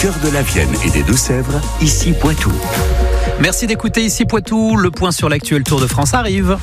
cœur de la Vienne et des Deux-Sèvres, ici Poitou. Merci d'écouter ici Poitou. Le point sur l'actuel Tour de France arrive.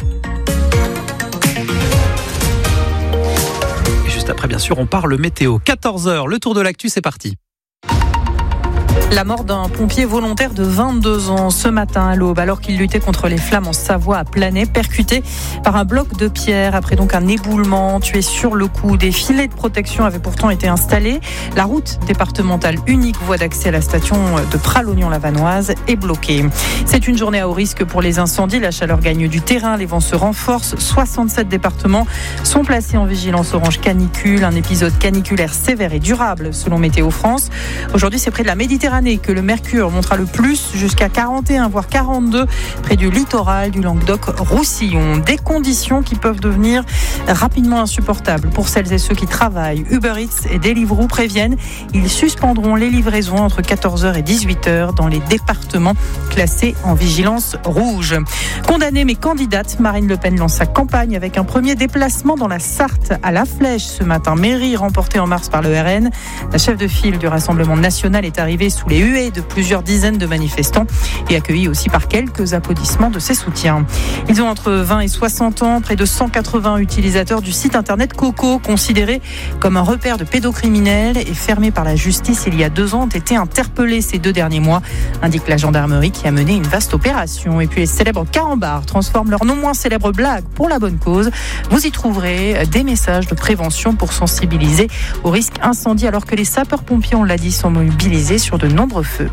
Et juste après, bien sûr, on parle météo. 14h, le Tour de l'actu, c'est parti. La mort d'un pompier volontaire de 22 ans ce matin à l'aube, alors qu'il luttait contre les flammes en Savoie à Planay, percuté par un bloc de pierre après donc un éboulement, tué sur le coup. Des filets de protection avaient pourtant été installés. La route départementale unique, voie d'accès à la station de Pralognan-la-Vanoise, est bloquée. C'est une journée à haut risque pour les incendies. La chaleur gagne du terrain, les vents se renforcent. 67 départements sont placés en vigilance orange canicule. Un épisode caniculaire sévère et durable selon Météo France. Aujourd'hui, c'est près de la Méditerranée que le mercure montera le plus, jusqu'à 41 voire 42 près du littoral du Languedoc-Roussillon. Des conditions qui peuvent devenir rapidement insupportables pour celles et ceux qui travaillent. Uber Eats et Deliveroo préviennent, ils suspendront les livraisons entre 14h et 18h dans les départements classés en vigilance rouge. Condamnée mais candidate, Marine Le Pen lance sa campagne avec un premier déplacement dans la Sarthe à La Flèche ce matin. Mairie remportée en mars par le RN. La chef de file du Rassemblement national est arrivée sous les huées de plusieurs dizaines de manifestants et accueillis aussi par quelques applaudissements de ses soutiens. Ils ont entre 20 et 60 ans, près de 180 utilisateurs du site internet Coco, considéré comme un repère de pédocriminels et fermé par la justice il y a 2 ans, ont été interpellés ces 2 derniers mois, indique la gendarmerie qui a mené une vaste opération. Et puis les célèbres carambars transforment leur non moins célèbre blague pour la bonne cause. Vous y trouverez des messages de prévention pour sensibiliser au risque incendie, alors que les sapeurs-pompiers, on l'a dit, sont mobilisés sur de nombreux feux.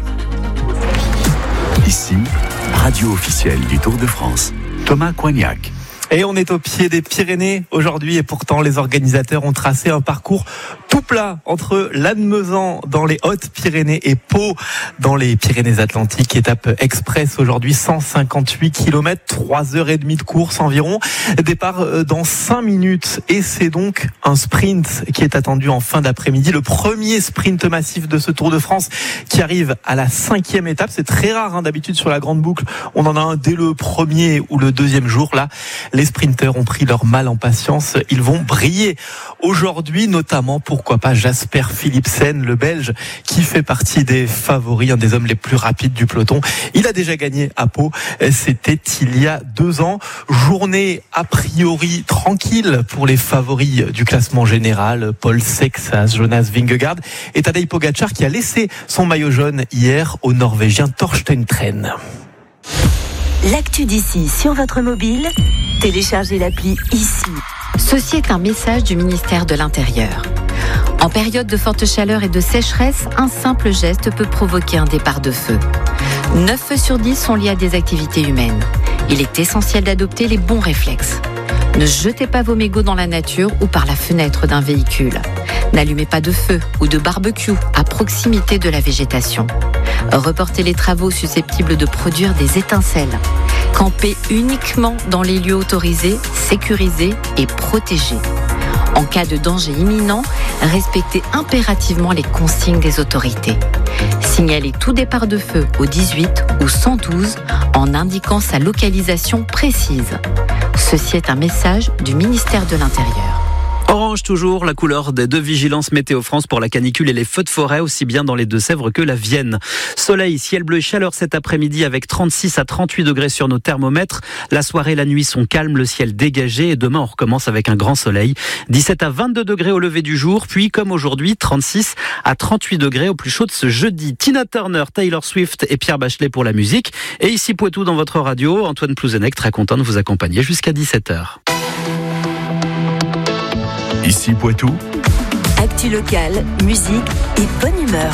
Ici, radio officielle du Tour de France. Thomas Coignac. Et on est au pied des Pyrénées aujourd'hui et pourtant les organisateurs ont tracé un parcours tout plat entre Lannemezan dans les Hautes-Pyrénées et Pau dans les Pyrénées-Atlantiques. Étape express aujourd'hui, 158 km, 3h30 de course environ. Départ dans 5 minutes et c'est donc un sprint qui est attendu en fin d'après-midi. Le premier sprint massif de ce Tour de France qui arrive à la 5e étape. C'est très rare, d'habitude sur la grande boucle. On en a un dès le premier ou le deuxième jour. Là, les sprinteurs ont pris leur mal en patience. Ils vont briller aujourd'hui, notamment, pourquoi pas, Jasper Philipsen, le Belge, qui fait partie des favoris, un des hommes les plus rapides du peloton. Il a déjà gagné à Pau. C'était il y a 2 ans. Journée a priori tranquille pour les favoris du classement général. Paul Sexas, Jonas Vingegaard et Tadej Pogačar qui a laissé son maillot jaune hier au Norvégien Torsten Tren. L'actu d'ici sur votre mobile, téléchargez l'appli ICI. Ceci est un message du ministère de l'Intérieur. En période de forte chaleur et de sécheresse, un simple geste peut provoquer un départ de feu. 9 feux sur 10 sont liés à des activités humaines. Il est essentiel d'adopter les bons réflexes. Ne jetez pas vos mégots dans la nature ou par la fenêtre d'un véhicule. N'allumez pas de feu ou de barbecue à proximité de la végétation. Reportez les travaux susceptibles de produire des étincelles. Campez uniquement dans les lieux autorisés, sécurisés et protégés. En cas de danger imminent, respectez impérativement les consignes des autorités. Signalez tout départ de feu au 18 ou 112 en indiquant sa localisation précise. Ceci est un message du ministère de l'Intérieur. Orange toujours, la couleur des 2 vigilances Météo France pour la canicule et les feux de forêt, aussi bien dans les Deux-Sèvres que la Vienne. Soleil, ciel bleu et chaleur cet après-midi avec 36 à 38 degrés sur nos thermomètres. La soirée et la nuit sont calmes, le ciel dégagé et demain on recommence avec un grand soleil. 17 à 22 degrés au lever du jour, puis comme aujourd'hui, 36 à 38 degrés au plus chaud de ce jeudi. Tina Turner, Taylor Swift et Pierre Bachelet pour la musique. Et ici Poitou dans votre radio, Antoine Plouzenec, très content de vous accompagner jusqu'à 17h. Ici Poitou. Actu locale, musique et bonne humeur.